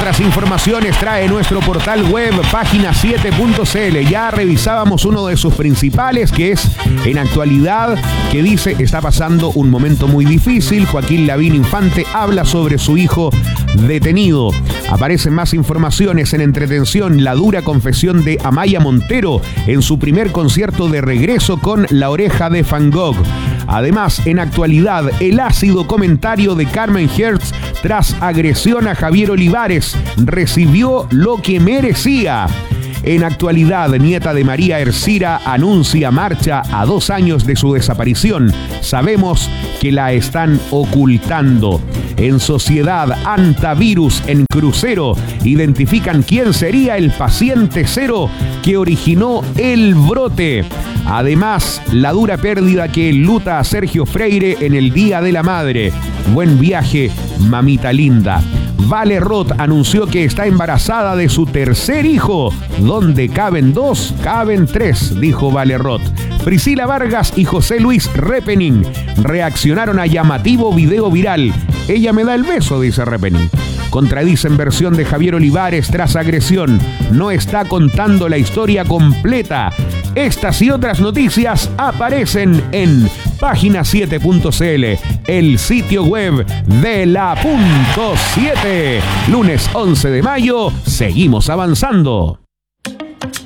otras informaciones trae nuestro portal web página7.cl. Ya revisábamos uno de sus principales, que es En Actualidad, que dice: está pasando un momento muy difícil. Joaquín Lavín Infante habla sobre su hijo detenido. Aparecen más informaciones en Entretención: la dura confesión de Amaya Montero en su primer concierto de regreso con La Oreja de Van Gogh. Además, en Actualidad, el ácido comentario de Carmen Hertz tras agresión a Javier Olivares: recibió lo que merecía. En Actualidad, nieta de María Ercira anuncia marcha a 2 años de su desaparición. Sabemos que la están ocultando. En Sociedad, Antavirus en crucero identifican quién sería el paciente cero que originó el brote. Además, la dura pérdida que enluta a Sergio Freire en el Día de la Madre. Buen viaje, mamita linda. Vale Roth anunció que está embarazada de su tercer hijo. Donde caben 2, caben 3, dijo Vale Roth. Priscila Vargas y José Luis Repening reaccionaron a llamativo video viral. Ella me da el beso, dice Repening. Contradicen versión de Javier Olivares tras agresión. No está contando la historia completa. Estas y otras noticias aparecen en página7.cl, el sitio web de la .7. Lunes 11 de mayo, seguimos avanzando.